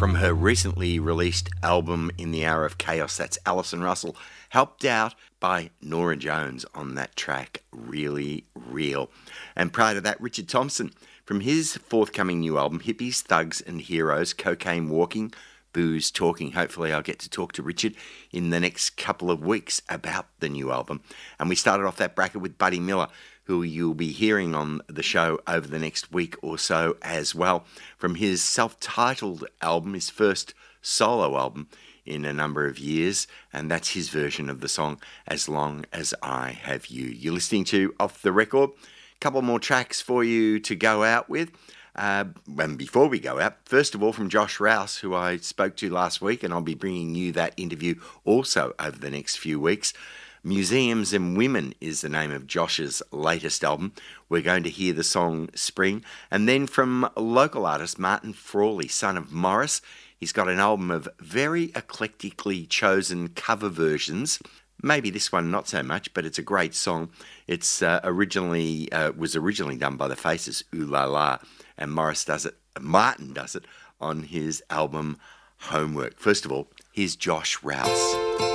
from her recently released album In the Hour of Chaos. That's Alison Russell, helped out by Norah Jones on that track, Really Real. And prior to that, Richard Thompson from his forthcoming new album, Hippies, Thugs and Heroes, Cocaine Walking, Booze Talking. Hopefully I'll get to talk to Richard in the next couple of weeks about the new album. And we started off that bracket with Buddy Miller, who you'll be hearing on the show over the next week or so as well, from his self-titled album, his first solo album in a number of years, and that's his version of the song As Long As I Have You. You're listening to Off the Record. A couple more tracks for you to go out with. And before we go out, first of all, from Josh Rouse, who I spoke to last week, and I'll be bringing you that interview also over the next few weeks. Museums and Women is the name of Josh's latest album. We're going to hear the song Spring. And then from local artist Martin Frawley, son of Morris, he's got an album of very eclectically chosen cover versions. Maybe this one not so much, but it's a great song. It's was originally done by the Faces, Ooh La La, and Martin does it on his album Homework. First of all, here's Josh Rouse.